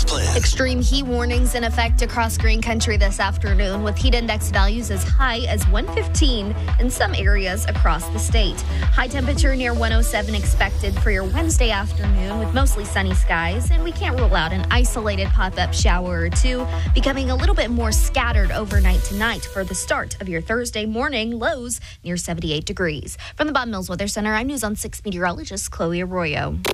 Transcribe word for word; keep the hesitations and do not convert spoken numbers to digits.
Health Plan. Extreme heat warnings in effect across Green Country this afternoon, with heat index values as high as one fifteen in some areas across the state. High temperature near one oh seven expected for your Wednesday afternoon with mostly sunny skies, and we can't rule out an isolated pop-up shower or two, becoming a little bit more scattered overnight tonight for the start of your Thursday morning. Lows near seventy-eight degrees. From the Bob Mills Weather Center, I'm News on six meteorologist Chloe Arroyo.